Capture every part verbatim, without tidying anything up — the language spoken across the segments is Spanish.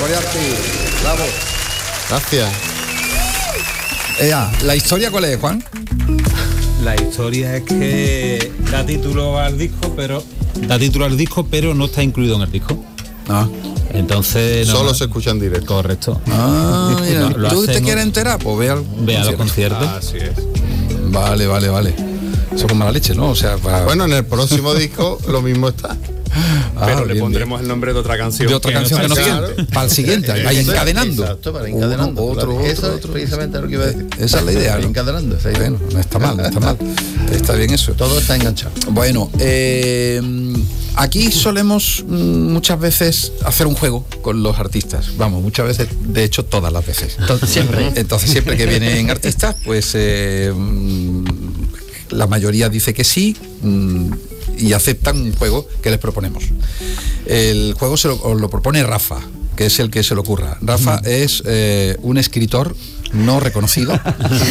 Moriarty. Bravo. Gracias. Ea, ¿la historia cuál es, Juan? La historia es que da título al disco, pero da título al disco, pero no está incluido en el disco. Ah. Entonces no, solo se escucha en directo. Correcto. Ah, mira, Lo- lo ¿tú te hacemos- quieres enterar? Pues ve al Ve a los concierto. conciertos. Así es. Vale, vale, vale. Eso con mala leche, ¿no? O sea, para... Bueno, en el próximo disco lo mismo está. Ah, Pero le bien, pondremos el nombre de otra canción. bien. De otra canción que no Claro. siguiente. Para el siguiente, ahí Eso es, encadenando. Exacto, para encadenando. Uno, otro, claro. otro, Eso otro. es precisamente lo que iba a decir. Esa es la idea, ¿no? Encadenando, esa idea. Bueno, no está mal, no está mal. Está bien eso. Todo está enganchado. Bueno, eh, aquí solemos mm, muchas veces hacer un juego con los artistas. Vamos, muchas veces, de hecho, todas las veces. Entonces, siempre. Entonces, siempre que vienen artistas, pues eh, mm, la mayoría dice que sí mm, y aceptan un juego que les proponemos. El juego se lo, os lo propone Rafa, que es el que se le ocurra. Rafa es eh, un escritor no reconocido,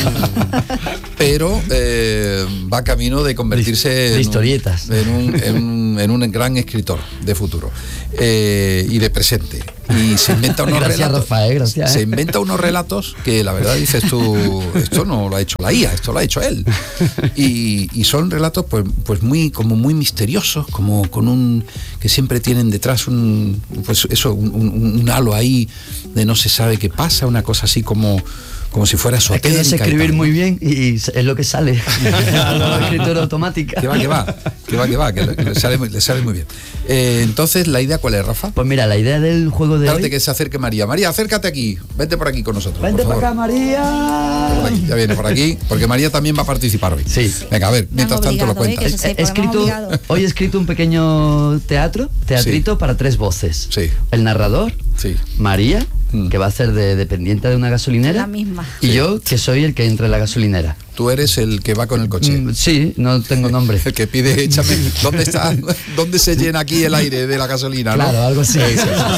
pero eh, va camino de convertirse De en un- historietas. en un, en un, en un gran escritor de futuro eh, y de presente. Y se inventa unos Gracias, relatos. Rafael, gracias, Se eh. inventa unos relatos que la verdad dices tú, esto no lo ha hecho la I A, esto lo ha hecho él. Y, y son relatos pues, pues muy, como muy misteriosos, como con un, que siempre tienen detrás un, pues eso, un, un, un halo ahí de no se sabe qué pasa, una cosa así como, como si fuera Es que esotérica. no sé y escribir tal, ¿no? muy bien y es lo que sale. La escritura automática. Que va, que va, que va, que va, que le, le sale, muy- le sale muy bien. Eh, entonces, ¿la idea cuál es, Rafa? Pues mira, la idea del juego de Espérate hoy... que se acerque María. María, acércate aquí. Vente por aquí con nosotros. Vente por para favor. acá, María. Por aquí, ya viene por aquí, porque María también va a participar hoy. Sí. Venga, a ver, mientras tanto lo obligado, ¿eh? cuentas. Que se He sepa, me han escrito, obligado. hoy he escrito un pequeño teatro, teatrito Sí. para tres voces. Sí. El narrador, Sí. María, Mm. que va a ser de dependiente de una gasolinera. La misma. Y yo, que soy el que entra en la gasolinera. Tú eres el que va con el coche. Mm, sí, no tengo nombre. El que pide, échame, ¿dónde está? ¿Dónde se llena aquí el aire de la gasolina? ¿no? Claro, algo así.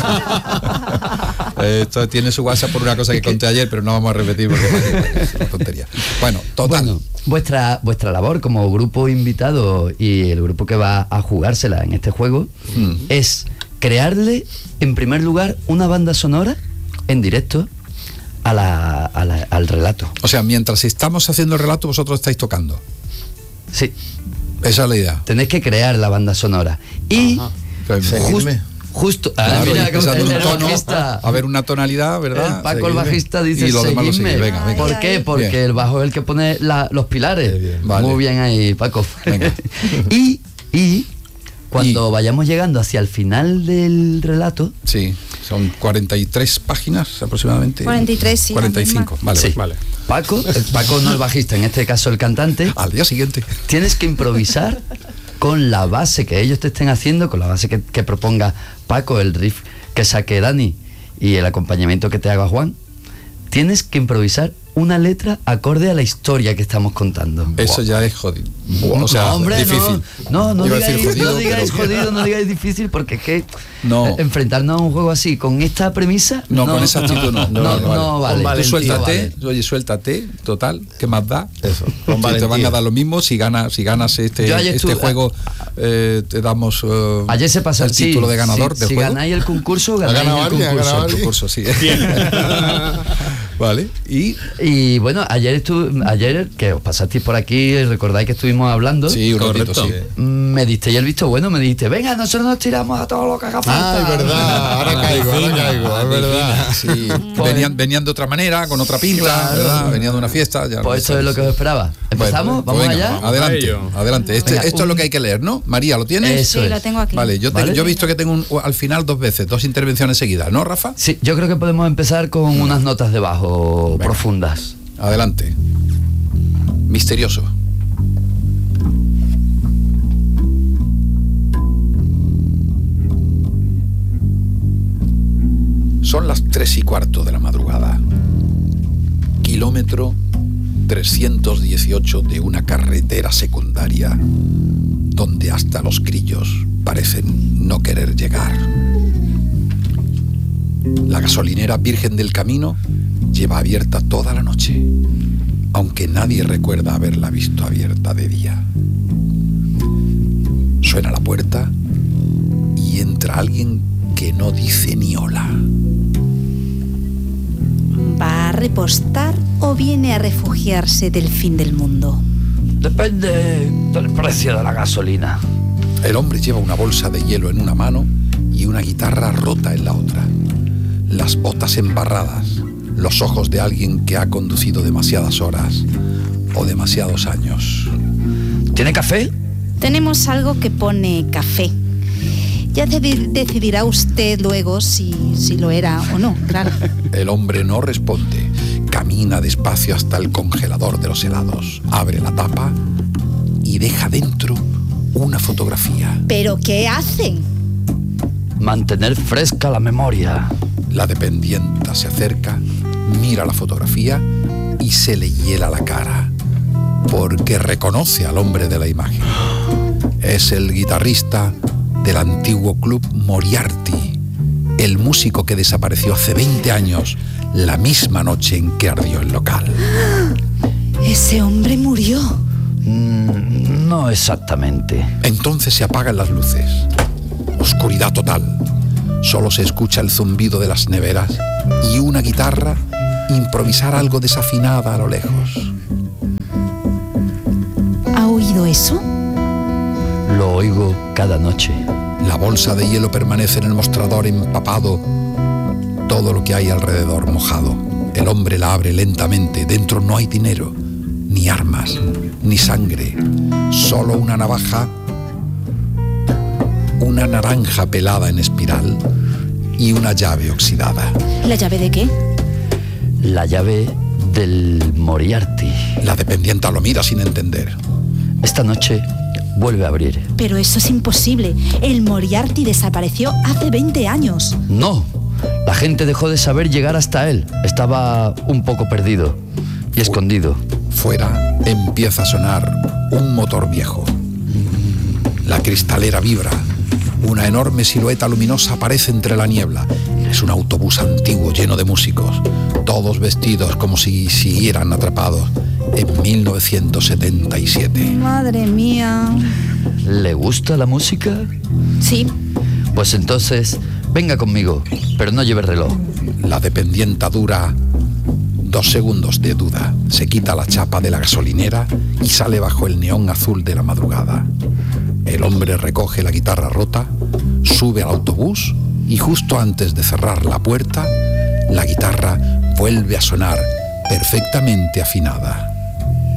Eh, Esto tiene su WhatsApp por una cosa que conté ayer, pero no vamos a repetir porque es una tontería. Bueno, total. Bueno, vuestra, vuestra labor como grupo invitado y el grupo que va a jugársela en este juego Mm. es crearle, en primer lugar, una banda sonora en directo a la, a la- al relato. O sea, mientras estamos haciendo el relato, vosotros estáis tocando. Sí, Esa es la idea. tenéis que crear la banda sonora. Y Claro, jus- justo... ah, claro, mira, y empezando el, un el tono, bajista... a ver una tonalidad, ¿verdad? El Paco, el Seguidme. bajista, dice Y los demás lo seguidme. siguen. Venga, venga. ¿Por qué? Porque Bien. el bajo es el que pone la- los pilares. Bien. Vale. Muy bien ahí, Paco. Venga. y, y cuando Y- vayamos llegando hacia el final del relato, Sí, son cuarenta y tres páginas aproximadamente. cuarenta y tres, sí, cuarenta y cinco, la misma. vale. Sí. vale. Paco, el Paco no el bajista, en este caso el cantante, Al día siguiente. tienes que improvisar con la base que ellos te estén haciendo, con la base que, que proponga Paco, el riff que saque Dani y el acompañamiento que te haga Juan. Tienes que improvisar una letra acorde a la historia que estamos contando. Eso ya es jodido. O sea, no, hombre, difícil. No, no, no Iba a digáis, decir jodido, no digáis pero- jodido, no digáis difícil, porque es que No. eh, enfrentarnos a un juego así, con esta premisa... No, con esa actitud no. No, no, no vale. Tú Valentía, suéltate, vale. oye, suéltate, total, ¿qué más da? Eso, Si con te van valentía. a dar lo mismo si ganas, si ganas este, Yo ayer este estuve- juego, eh, te damos eh, Ayer se pasó el sí, título de ganador si, del si juego. ganáis el concurso, ¿Ha ganáis ganado el alguien? ¿Ha concurso. ganado El alguien? concurso, sí. Vale, y Y bueno, ayer estuve, ayer que os pasasteis por aquí y recordáis que estuvimos hablando, sí, un ratito, Correcto. sí. me disteis el visto bueno, me dijiste, venga, nosotros nos tiramos a todo lo que haga falta. Ah, es verdad, ahora caigo, ahora caigo, es verdad. Sí, Pues- venían, venían de otra manera, con otra pinta, Claro. ¿verdad? Venían de una fiesta. Ya Pues esto es lo que os esperaba. Bueno, ¿Empezamos? pues ¿Vamos venga, allá? Adelante, ello. adelante. Este- Venga, esto es un- lo que hay que leer, ¿no? María, ¿lo tienes? Eso Sí, es. lo tengo aquí. Vale, yo, te- Vale. yo he visto que tengo un- al final dos veces, dos intervenciones seguidas, ¿no, Rafa? Sí, yo creo que podemos empezar con unas notas de bajo Venga. profundas. Adelante. Misterioso. Son las tres y cuarto de la madrugada. Kilómetro trescientos dieciocho de una carretera secundaria donde hasta los grillos parecen no querer llegar. La gasolinera Virgen del Camino lleva abierta toda la noche, aunque nadie recuerda haberla visto abierta de día. Suena la puerta y entra alguien que no dice ni hola. repostar o viene a refugiarse del fin del mundo? Depende del precio de la gasolina. El hombre lleva una bolsa de hielo en una mano y una guitarra rota en la otra. Las botas embarradas, los ojos de alguien que ha conducido demasiadas horas o demasiados años. ¿Tiene café? Tenemos algo que pone café. Ya de- decidirá usted luego si, si lo era o no, claro. El hombre no responde. Camina despacio hasta el congelador de los helados. Abre la tapa y deja dentro una fotografía. ¿Pero qué hacen? Mantener fresca la memoria. La dependienta se acerca, mira la fotografía y se le hiela la cara, porque reconoce al hombre de la imagen. Es el guitarrista del antiguo club Moriarty, el músico que desapareció hace veinte años, la misma noche en que ardió el local. Ese hombre murió. Mm, no exactamente. Entonces se apagan las luces. Oscuridad total. Solo se escucha el zumbido de las neveras y una guitarra improvisar algo desafinada a lo lejos. ¿Ha oído eso? Lo oigo cada noche. La bolsa de hielo permanece en el mostrador empapado. Todo lo que hay alrededor mojado. El hombre la abre lentamente. Dentro no hay dinero, ni armas, ni sangre. Solo una navaja, una naranja pelada en espiral y una llave oxidada. ¿La llave de qué? La llave del Moriarty. La dependienta lo mira sin entender. Esta noche vuelve a abrir. Pero eso es imposible. El Moriarty desapareció hace veinte años. No, la gente dejó de saber llegar hasta él. Estaba un poco perdido y escondido. Fuera empieza a sonar un motor viejo. La cristalera vibra. Una enorme silueta luminosa aparece entre la niebla. Es un autobús antiguo lleno de músicos, todos vestidos como si siguieran atrapados en mil novecientos setenta y siete. Madre mía. ¿Le gusta la música? Sí. Pues entonces, venga conmigo, pero no lleve reloj. La dependienta dura dos segundos de duda. Se quita la chapa de la gasolinera y sale bajo el neón azul de la madrugada. El hombre recoge la guitarra rota, sube al autobús y justo antes de cerrar la puerta, la guitarra vuelve a sonar perfectamente afinada.